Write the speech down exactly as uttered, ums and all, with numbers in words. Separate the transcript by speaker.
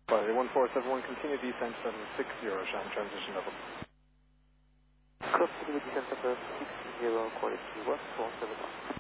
Speaker 1: Body one four seven one, continue descent seven six zero, Sham transition level.
Speaker 2: Continue descent level six zero, quality one four seven one.